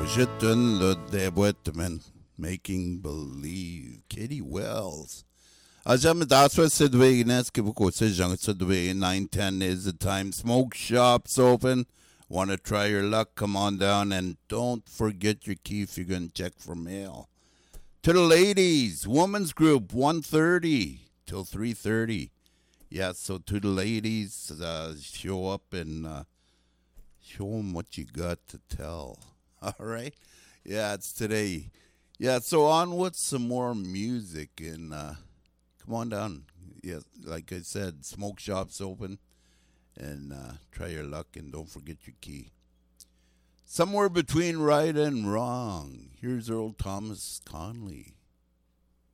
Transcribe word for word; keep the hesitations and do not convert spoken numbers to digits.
Je donne le déboîtement, making believe. Katie Wells. As I'm that's what said way next because says young said way nine ten is the time. Smoke shops open. Want to try your luck? Come on down and don't forget your key if you're gonna check for mail. To the ladies, women's group one thirty till three thirty. Yeah, so to the ladies, uh, show up and uh, show them what you got to tell. All right? Yeah, it's today. Yeah, so on with some more music and uh, come on down. Yeah, like I said, smoke shops open and uh, try your luck and don't forget your key. Somewhere between right and wrong. Here's Earl Thomas Conley.